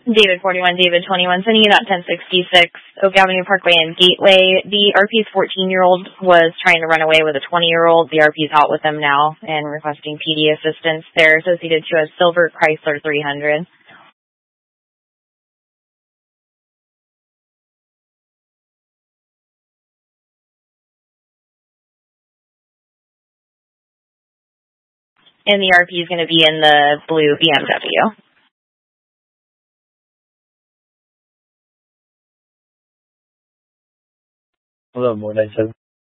David 41, David 21, sending you that 1066 Oak Avenue Parkway and Gateway. The RP's 14-year-old was trying to run away with a 20-year-old. The RP's out with them now and requesting PD assistance. They're associated to a silver Chrysler 300. And the RP is going to be in the blue BMW. Hello, 497.